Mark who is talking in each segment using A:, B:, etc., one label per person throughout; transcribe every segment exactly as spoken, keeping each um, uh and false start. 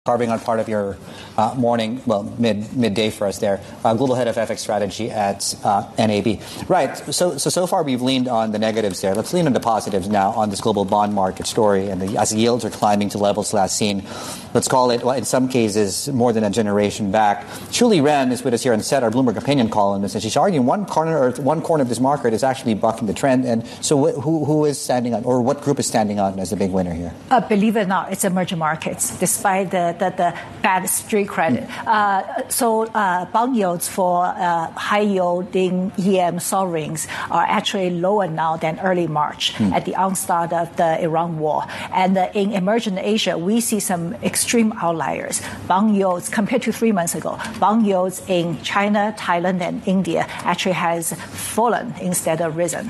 A: Carving on part of your uh, morning, well, mid midday for us there, uh, global head of F X strategy at uh, N A B. Right. So, so so far we've leaned on the negatives there. Let's lean on the positives now on this global bond market story. And the, as yields are climbing to levels last seen, let's call it, well, in some cases, more than a generation back. Julie Ren is with us here on set, our Bloomberg opinion columnist, and she's arguing one corner or one corner of this market is actually bucking the trend. And so, wh- who who is standing on, or what group is standing on as the big winner here?
B: Uh, believe it or not, it's emerging markets, despite the The, the bad street credit. Uh, so uh, bond yields for uh, high-yielding E M sovereigns are actually lower now than early March mm. at the onset of the Iran war. And uh, in emerging Asia, we see some extreme outliers. Bond yields, compared to three months ago, bond yields in China, Thailand, and India actually has fallen instead of risen.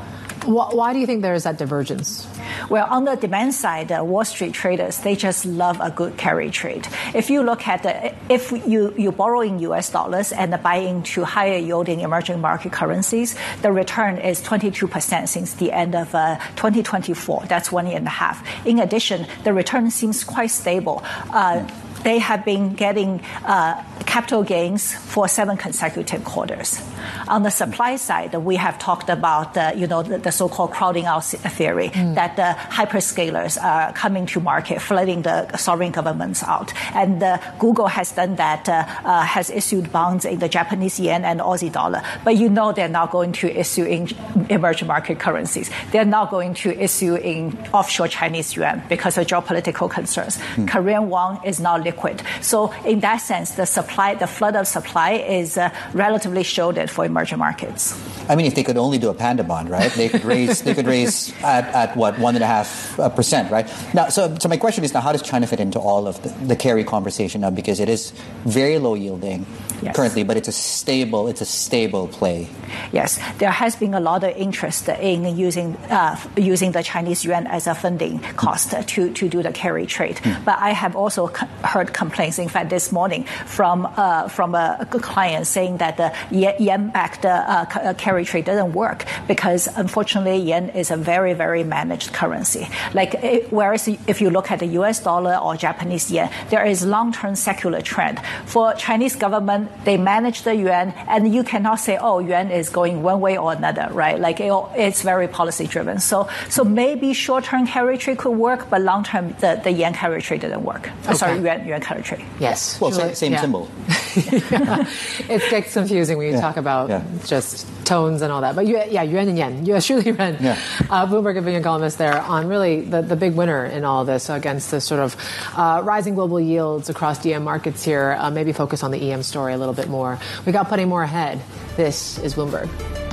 C: Why do you think there is that divergence?
B: Well, on the demand side, uh, Wall Street traders, they just love a good carry trade. If you look at the, if you, you borrow in U S dollars and buy into higher yielding emerging market currencies, the return is twenty-two percent since the end of uh, twenty twenty-four. That's one year and a half. In addition, the return seems quite stable. Uh, They have been getting uh, capital gains for seven consecutive quarters. On the supply side, we have talked about uh, you know the, the so-called crowding out theory mm. that the hyperscalers are coming to market, flooding the sovereign governments out. And uh, Google has done that, uh, uh, has issued bonds in the Japanese yen and Aussie dollar. But you know they're not going to issue in emerging market currencies. They're not going to issue in offshore Chinese yuan because of geopolitical concerns. Mm. Korean won is now liquid. So in that sense, the supply, the flood of supply is uh, relatively shielded for emerging markets.
A: I mean, if they could only do a panda bond, right? They could raise, they could raise at, at what, one and a half uh, percent, right? Now, so, so my question is now, how does China fit into all of the, the carry conversation now? Because it is very low yielding yes. currently, but it's a stable, it's a stable play.
B: Yes, there has been a lot of interest in using uh, using the Chinese yuan as a funding cost mm. to, to do the carry trade. Mm. But I have also co- heard complaints, in fact, this morning from uh, from a, a client saying that the yen-backed uh, carry trade doesn't work because, unfortunately, yen is a very, very managed currency. Like, it, whereas if you look at the U S dollar or Japanese yen, there is long-term secular trend. For Chinese government, they manage the yuan, and you cannot say, oh, yuan is going one way or another, right? Like, it, it's very policy-driven. So, so maybe short-term carry trade could work, but long-term, the, the yen carry trade didn't work. Okay. Sorry, yuan, yuan carry trade.
C: Yes.
A: Well, same, same
C: yeah.
A: symbol.
C: yeah. It gets confusing when you yeah. talk about yeah. just tones and all that. But you, yeah, yuan and yen. You Julie Ren, yeah. uh, Bloomberg opinion columnist there on really the, the big winner in all this against this sort of uh, rising global yields across D M markets here. Uh, maybe focus on the E M story a little bit more. We got plenty more ahead. This is Bloomberg.